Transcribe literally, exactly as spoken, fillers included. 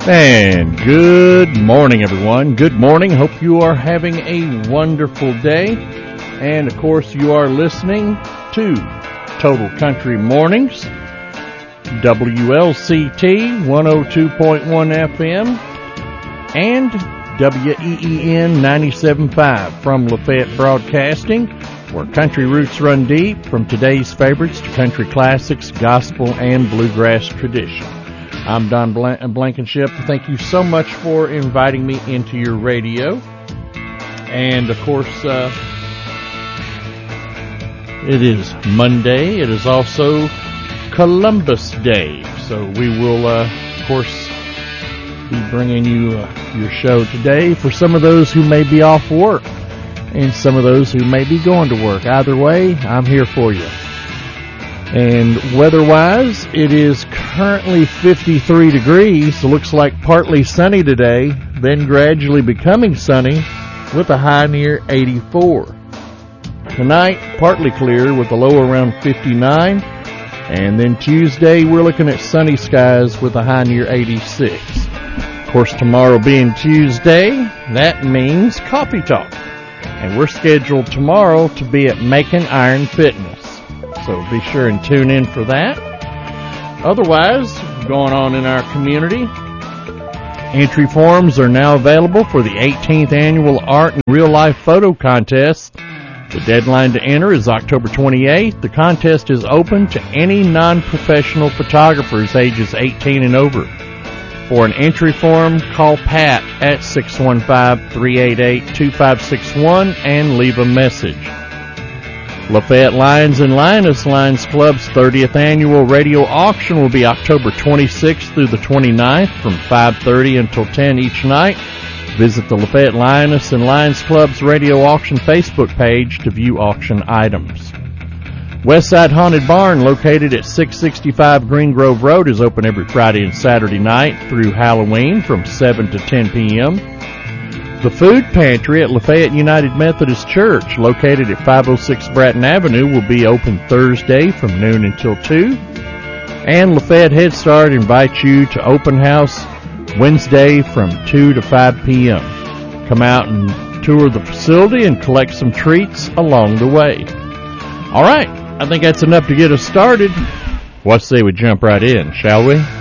And good morning, everyone. Good morning. Hope you are having a wonderful day. And, of course, you are listening to Total Country Mornings, W L C T one oh two point one F M, and W E E N ninety-seven point five from Lafayette Broadcasting, where country roots run deep, from today's favorites to country classics, gospel, and bluegrass tradition. I'm Don Blank- Blankenship. Thank you so much for inviting me into your radio. And, of course, uh, it is Monday. It is also Columbus Day. So we will, uh, of course, be bringing you uh, your show today for some of those who may be off work and some of those who may be going to work. Either way, I'm here for you. And weather-wise, it is currently fifty-three degrees. So looks like partly sunny today, then gradually becoming sunny with a high near eighty-four. Tonight, partly clear with a low around fifty-nine. And then Tuesday, we're looking at sunny skies with a high near eighty-six. Of course, tomorrow being Tuesday, that means Coffee Talk. And we're scheduled tomorrow to be at Macon Iron Fitness. So be sure and tune in for that. Otherwise, going on in our community, entry forms are now available for the eighteenth Annual Art and Real Life Photo Contest. The deadline to enter is October twenty-eighth. The contest is open to any non-professional photographers ages eighteen and over. For an entry form, call Pat at six one five, three eight eight, two five six one and leave a message. Lafayette Lions and Lioness Lions Club's thirtieth Annual Radio Auction will be October twenty-sixth through the twenty-ninth from five thirty until ten each night. Visit the Lafayette Lioness and Lions Club's Radio Auction Facebook page to view auction items. Westside Haunted Barn, located at six sixty-five Green Grove Road, is open every Friday and Saturday night through Halloween from seven to ten p.m. The Food Pantry at Lafayette United Methodist Church, located at five oh six Bratton Avenue, will be open Thursday from noon until two. And Lafayette Head Start invites you to open house Wednesday from two to five p.m. Come out and tour the facility and collect some treats along the way. All right, I think that's enough to get us started. What say we jump right in, shall we?